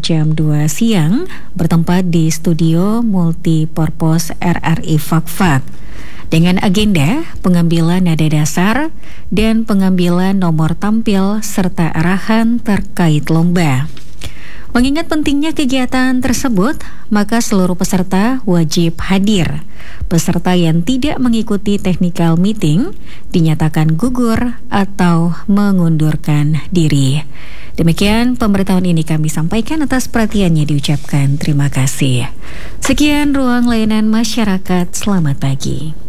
jam 2 siang bertempat di Studio Multipurpose RRI Fakfak dengan agenda pengambilan nada dasar dan pengambilan nomor tampil serta arahan terkait lomba. Mengingat pentingnya kegiatan tersebut, maka seluruh peserta wajib hadir. Peserta yang tidak mengikuti technical meeting dinyatakan gugur atau mengundurkan diri. Demikian pemberitahuan ini kami sampaikan, atas perhatiannya diucapkan terima kasih. Sekian Ruang Layanan Masyarakat, selamat pagi.